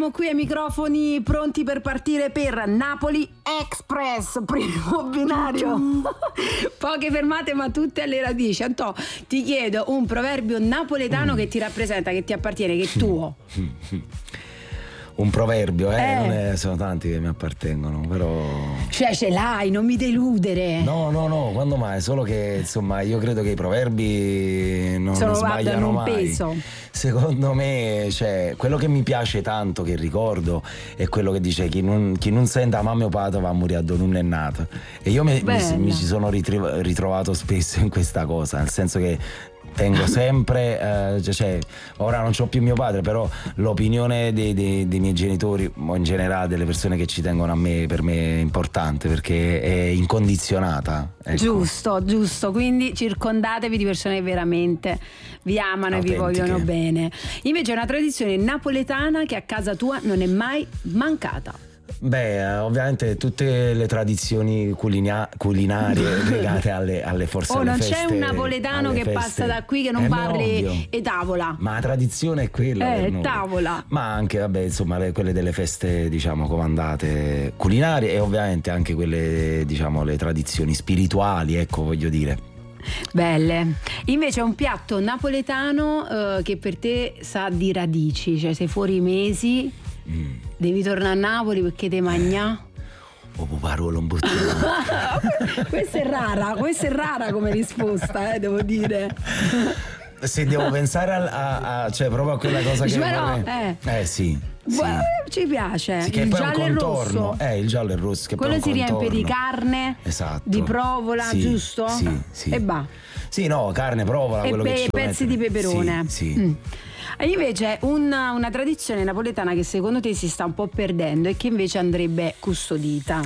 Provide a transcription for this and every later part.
siamo qui ai microfoni pronti per partire per Napoli Express, primo binario. Poche fermate ma tutte alle radici. Antò, ti chiedo un proverbio napoletano che ti rappresenta, che ti appartiene, che è tuo. Un proverbio, sono tanti che mi appartengono, però... Cioè ce l'hai, non mi deludere. No, quando mai? Solo che insomma io credo che i proverbi non sbagliano mai. Peso. Secondo me, cioè, quello che mi piace tanto, che ricordo, è quello che dice chi non sente mamma o padre va a morire a non è nato. E io mi ci sono ritrovato spesso in questa cosa, nel senso che tengo sempre, cioè, ora non c'ho più mio padre, però l'opinione dei miei genitori o in generale delle persone che ci tengono a me, per me è importante perché è incondizionata, ecco. Giusto, quindi circondatevi di persone che veramente vi amano e vi vogliono bene. Invece è una tradizione napoletana che a casa tua non è mai mancata. Beh, ovviamente tutte le tradizioni culinarie legate alle forze alle non feste. C'è un napoletano che passa da qui che non parli e tavola. Ma la tradizione è quella tavola. Ma anche, vabbè, insomma, quelle delle feste, diciamo, comandate culinarie e ovviamente anche quelle, diciamo, le tradizioni spirituali, ecco, voglio dire. Belle. Invece è un piatto napoletano che per te sa di radici, cioè sei fuori mesi, devi tornare a Napoli perché te magna. Parolo un bottino. Questa è rara come risposta, devo dire. Se devo pensare a cioè proprio a quella cosa che vorrei. Sì. Ci piace. Sì, il giallo e il rosso. Il giallo e il rosso. Che quello si riempie di carne, esatto, di provola, giusto? Sì. E va. Sì, no, carne, provola, quello che ci pezzi di peperone. Sì. Invece una tradizione napoletana che secondo te si sta un po' perdendo e che invece andrebbe custodita.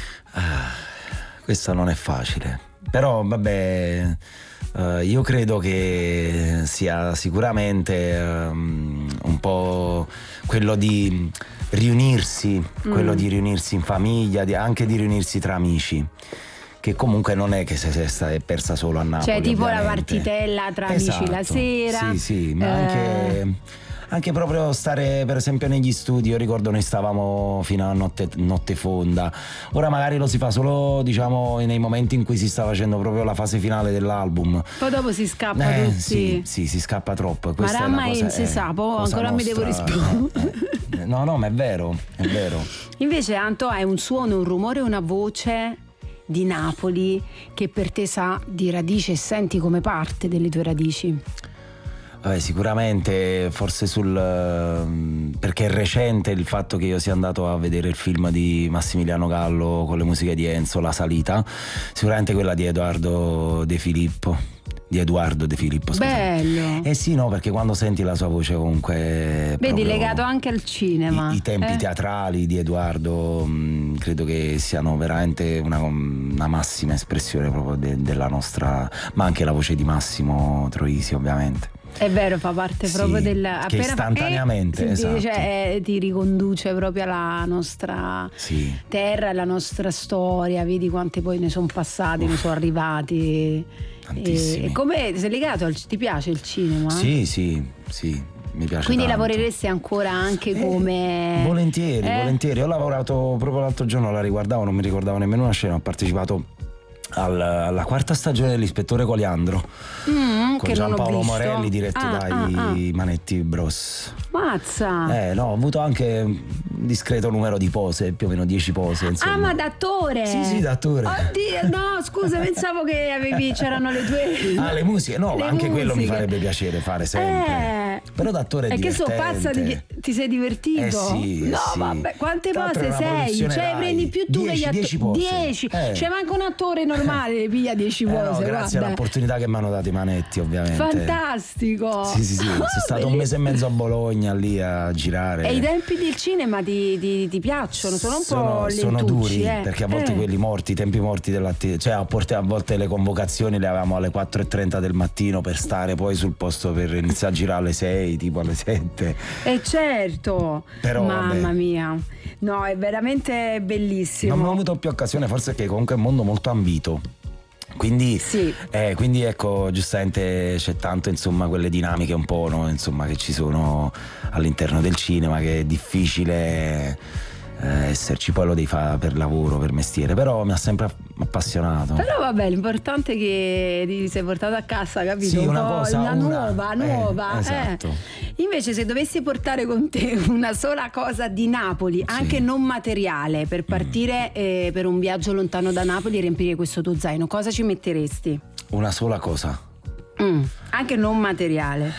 Questa non è facile. Però vabbè, io credo che sia sicuramente un po' quello di riunirsi, quello di riunirsi in famiglia, anche di riunirsi tra amici. Che comunque non è che se è persa solo a Napoli. Cioè tipo ovviamente. La partitella tra amici la sera. Sì, ma anche proprio stare per esempio negli studi. Io ricordo noi stavamo fino a notte fonda. Ora magari lo si fa solo, diciamo, nei momenti in cui si sta facendo proprio la fase finale dell'album. Poi dopo si scappa tutti. Sì, si scappa troppo. Ma ramai non si sa, ancora mi devo rispondere. No, ma è vero. Invece Anto, hai un suono, un rumore, una voce di Napoli che per te sa di radici e senti come parte delle tue radici? Sicuramente forse perché è recente il fatto che io sia andato a vedere il film di Massimiliano Gallo con le musiche di Enzo, La Salita, sicuramente quella di Edoardo De Filippo. Bello. Sì, no, perché quando senti la sua voce comunque vedi, legato anche al cinema. I tempi teatrali di Edoardo credo che siano veramente una massima espressione proprio della nostra, ma anche la voce di Massimo Troisi ovviamente. È vero, fa parte proprio della... Che istantaneamente, esatto. Cioè, ti riconduce proprio alla nostra terra, alla nostra storia. Vedi quante poi ne sono passati, ne sono arrivati. E come sei legato ti piace il cinema? Sì, mi piace. Quindi tanto. Lavoreresti ancora anche come... Volentieri. Ho lavorato proprio l'altro giorno, la riguardavo, non mi ricordavo nemmeno una scena, ho partecipato alla quarta stagione dell'Ispettore Coliandro con Giampaolo Morelli, diretto dai Manetti Bros. Mazza! Ho avuto anche un discreto numero di pose, più o meno 10 pose, insomma. Ma d'attore? Sì, d'attore. Oddio, no, scusa, pensavo che c'erano le tue... le musiche, no, le anche musiche. quello mi farebbe piacere fare sempre. Però d'attore è divertente. Che so, pazza, ti sei divertito? Sì. Vabbè, quante pose sei? Cioè, prendi più tu che gli attori. 10 pose. 10. C'è manco un attore normale, piglia 10 pose. No, grazie all'opportunità che mi hanno dato i Manetti, ovviamente. Fantastico. Sì. Sono stato un mese e mezzo a Bologna lì a girare. E i tempi del cinema ti piacciono? Sono un po' lentucci, sono duri, perché a volte i tempi morti cioè a volte le convocazioni le avevamo alle 4:30 del mattino per stare poi sul posto per iniziare a girare alle 6, tipo alle 7. Certo. Però, mamma mia. No, è veramente bellissimo. Non ho avuto più occasione, forse perché comunque è un mondo molto ambito. Quindi, quindi ecco, giustamente c'è tanto, insomma, quelle dinamiche un po', no? Insomma, che ci sono all'interno del cinema, che è difficile esserci, poi lo devi fare per lavoro, per mestiere, però mi ha sempre appassionato. Però vabbè, l'importante è che ti sei portato a casa, capito? Sì, una cosa nuova. Esatto. Invece, se dovessi portare con te una sola cosa di Napoli, anche non materiale, per partire per un viaggio lontano da Napoli e riempire questo tuo zaino, cosa ci metteresti? Una sola cosa? Anche non materiale.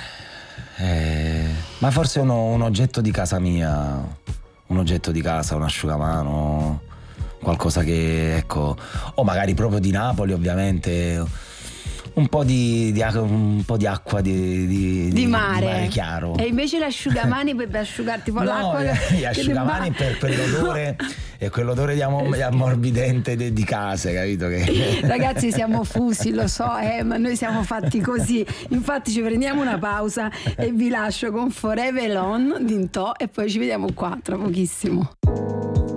Ma forse un oggetto di casa mia. Un oggetto di casa, un asciugamano, qualcosa che, ecco, o magari proprio di Napoli, ovviamente, un po' di acqua di mare chiaro. E invece l'asciugamani per asciugarti un po' l'acqua? Gli asciugamani per quell'odore e quell'odore di ammorbidente di case, capito? Che... Ragazzi, siamo fusi, lo so, ma noi siamo fatti così. Infatti ci prendiamo una pausa e vi lascio con Forever Alone di Ntò e poi ci vediamo qua tra pochissimo.